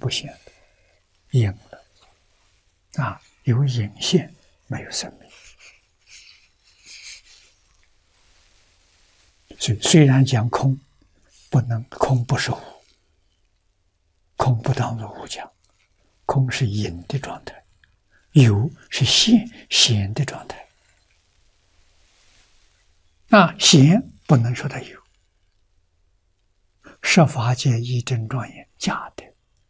不显的，隐了啊，有隐现，没有生命。所以虽然讲空，不能空不是无，空不当作无讲，空是隐的状态，有是显的状态。那显不能说它有，十法界一真庄严，假的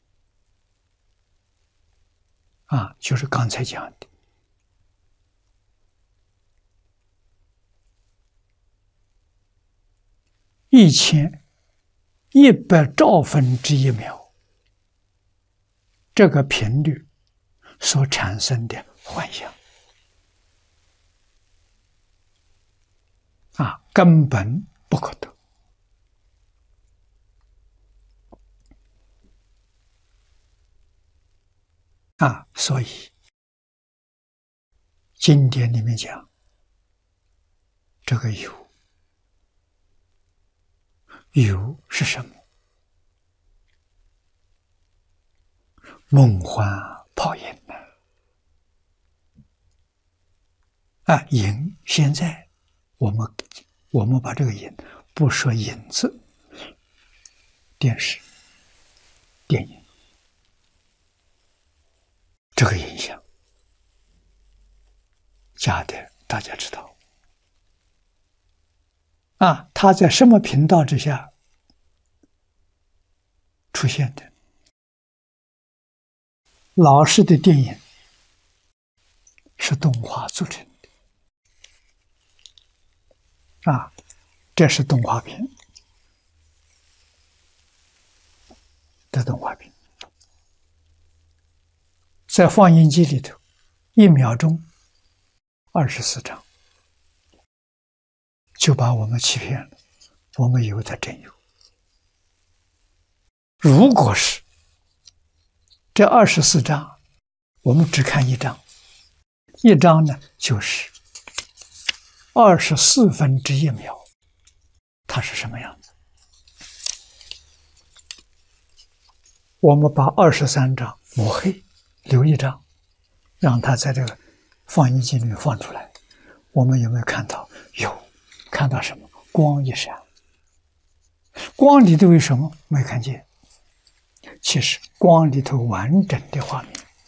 啊，就是刚才讲的。1100兆分之一秒，这个频率所产生的幻象啊，根本不可得啊！所以经典里面讲，这个有是什么？梦幻泡影呢？啊，影现在我们把这个影不说影子，电视、电影这个影响假的，大家知道啊？它在什么频道之下出现的？老式的电影是动画组成的啊，这是动画片的动画片，在放映机里头，1秒钟24张，就把我们欺骗了，我们以为它真有。如果是这24张，我们只看一张，一张呢就是24分之1秒，它是什么样子？我们把23张抹黑，留一张，让它在这个放映机里面放出来，我们有没有看到？有，看到什么？光一闪，光里头有什么？没看见。其实光里头完整的画面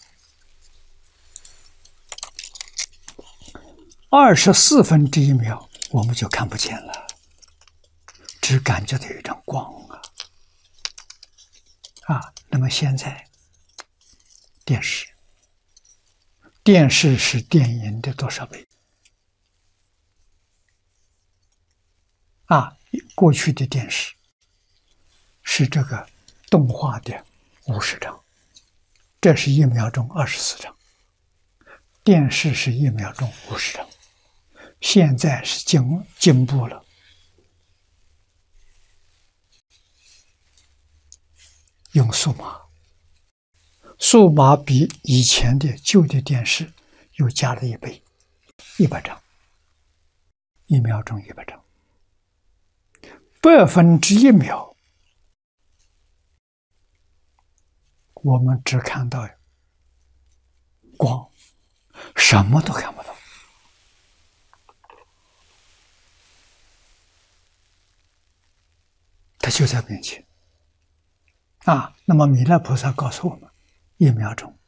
，24分之1秒我们就看不见了，只感觉到有一张光啊。那么现在电视是电影的多少倍啊？过去的电视是这个动画的50张，这是1秒钟24张，电视是1秒钟50张。现在是进步了，用数码比以前的旧的电视又加了1倍，100张，1秒钟100张，100分之1秒。我们只看到光，什么都看不到。它就在面前啊！那么弥勒菩萨告诉我们，1秒钟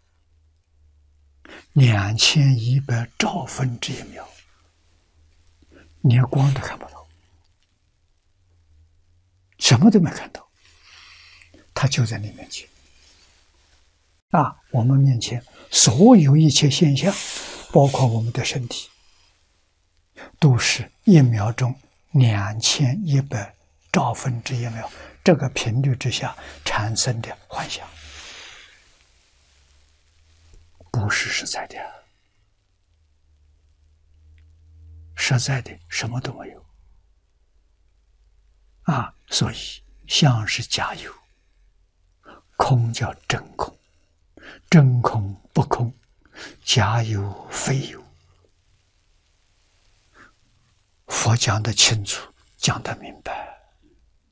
2100兆分之1秒，连光都看不到，什么都没看到，它就在你面前。啊，我们面前所有一切现象，包括我们的身体，都是1秒钟2100兆分之1秒这个频率之下产生的幻象，不是实在的，实在的什么都没有啊！所以相是假有，空叫真空。真空不空，假有非有。佛讲得清楚，讲得明白。